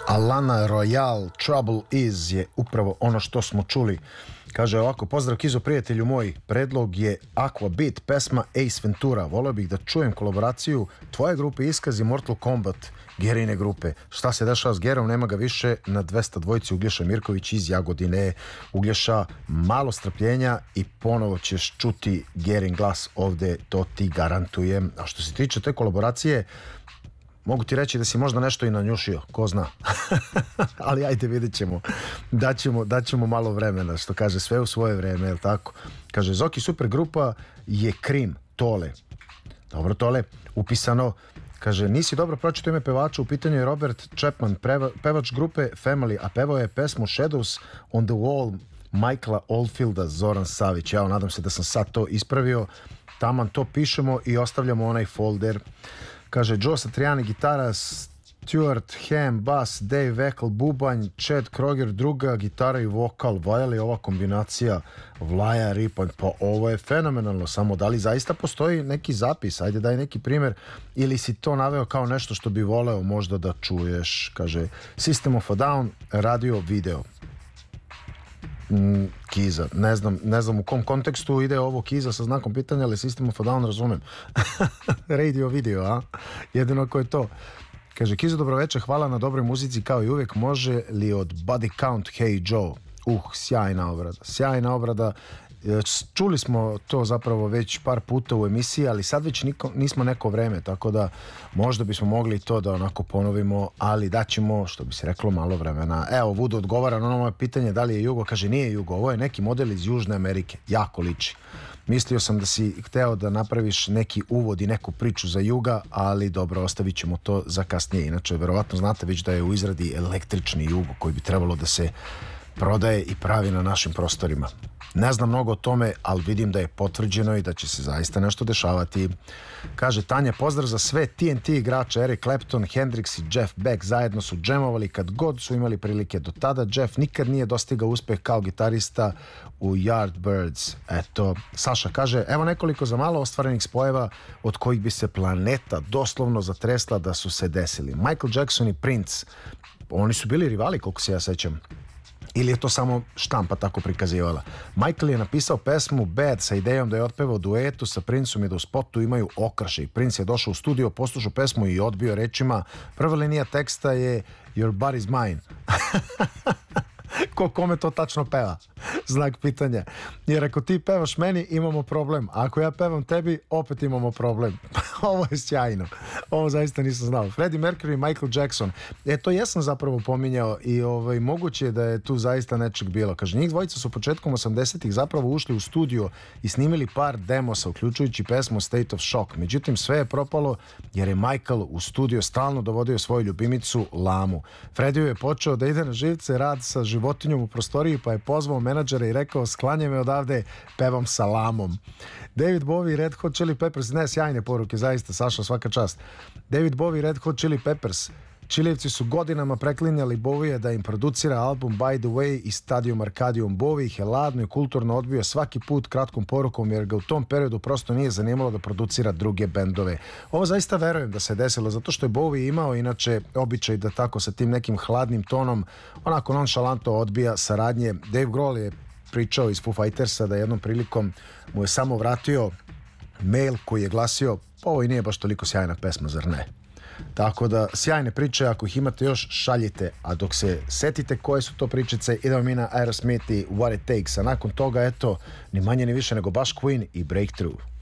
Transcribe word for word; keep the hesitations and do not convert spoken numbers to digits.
Alana Royal, Trouble Is je upravo ono što smo čuli. Kaže ovako, pozdrav Kizo prijatelju moj, predlog je Aqua Beat, pesma Ace Ventura. Volio bih da čujem kolaboraciju tvoje grupe Iskaz i Mortal Kombat, Gerine grupe. Šta se dešava s Gerom, nema ga više na dvesta dvojici. Uglješa Mirković iz Jagodine. Uglješa, malo strpljenja i ponovo ćeš čuti Gerin glas ovde, to ti garantujem. A što se tiče te kolaboracije, mogu ti reći da si možda nešto i nanjušio, ko zna. Ali ajde, vidjet ćemo. Daćemo, daćemo malo vremena, što kaže, sve u svoje vreme, je li tako? Kaže, Zoki super grupa je Krim, Tole. Dobro, Tole, upisano. Kaže, nisi dobro pročito ime pevača, u pitanju je Robert Chapman, preva, pevač grupe Family, a pevao je pesmu Shadows on the Wall Michaela Oldfielda, Zoran Savić. Ja nadam se da sam sad to ispravio. Taman to pišemo i ostavljamo onaj folder. Kaže, Joe Satriani gitara, Stuart Ham bas, Dave Eckel bubanj, Chad Kroger druga gitara i vokal. Valja li ova kombinacija Vlaja Ripanj? Pa ovo je fenomenalno, samo da li zaista postoji neki zapis? Ajde daj neki primjer, ili si to naveo kao nešto što bi voleo možda da čuješ. Kaže, System of a Down, radio, video. Mm, Kiza, ne znam, ne znam u kom kontekstu ide ovo Kiza sa znakom pitanja, ali System of a Down razumem. Radio, video, a? Jedino ako je to. Kaže, Kiza, dobroveče, hvala na dobroj muzici kao i uvijek. Može li od Body Count Hey Joe? Uh, sjajna obrada, sjajna obrada. Čuli smo to zapravo već par puta u emisiji, ali sad već niko, nismo neko vreme, tako da možda bismo mogli to da onako ponovimo, ali daćemo, što bi se reklo, malo vremena. Evo, Vudo odgovara na ono moje pitanje da li je Jugo. Kaže, nije Jugo, ovo je neki model iz Južne Amerike, jako liči. Mislio sam da si hteo da napraviš neki uvod i neku priču za Juga, ali dobro, ostavit ćemo to za kasnije. Inače, verovatno znate već da je u izradi električni Jugo koji bi trebalo da se prodaje i pravi na našim prostorima. Ne znam mnogo o tome, ali vidim da je potvrđeno i da će se zaista nešto dešavati. Kaže Tanja, pozdrav za sve T N T igrače, Eric Clapton, Hendrix i Jeff Beck zajedno su džemovali kad god su imali prilike. Do tada Jeff nikad nije dostigao uspeh kao gitarista u Yardbirds. Eto, Saša kaže, evo nekoliko za malo ostvarenih spojeva od kojih bi se planeta doslovno zatresla da su se desili. Michael Jackson i Prince, oni su bili rivali koliko se ja sećam. Ili je to samo štampa tako prikazivala. Michael je napisao pesmu Bad sa idejom da je otpevao duetu sa Princom i da u spotu imaju okršaj. Prince je došao u studio, poslušao pesmu i odbio rečima. Prva linija teksta je Your body's mine. Ko kome to tačno peva? Znak pitanja. Jer ako ti pevaš meni, imamo problem. A ako ja pevam tebi, opet imamo problem. Ovo je sjajno. Ovo zaista nisam znao. Freddie Mercury i Michael Jackson. E, to jesam zapravo pominjao i ovaj, moguće je da je tu zaista nečeg bilo. Kaže, njih dvojica su početkom osamdesetih zapravo ušli u studio i snimili par demosa, uključujući pesmu State of Shock. Međutim, sve je propalo jer je Michael u studio stalno dovodio svoju ljubimicu Lamu. Freddie je počeo da ide na živce rad sa životinjom u prostoriji, pa je pozvao menadžera i rekao, sklanje me odavde, pevam sa Lamom. David Bowie i Red Hot Chili Peppers, ne, sjajne poruke, zaista, Saša, svaka čast. David Bowie i Red Hot Chili Peppers, Čilijevci su godinama preklinjali Bowie da im producira album By the Way i Stadium Arcadium. Bowie ih je ladno i kulturno odbio svaki put kratkom porukom jer ga u tom periodu prosto nije zanimalo da producira druge bendove. Ovo zaista verujem da se desilo zato što je Bowie imao inače običaj da tako sa tim nekim hladnim tonom onako nonšalantno odbija saradnje. Dave Grohl je pričao iz Foo Fightersa da jednom prilikom mu je samo vratio mail koji je glasio, ovo i nije baš toliko sjajna pesma, zar ne? Tako da, sjajne priče, ako ih imate još, šaljite. A dok se setite koje su to pričice, idemo mi na Aerosmith i What It Takes. A nakon toga, eto, ni manje ni više nego baš Queen i Breakthrough.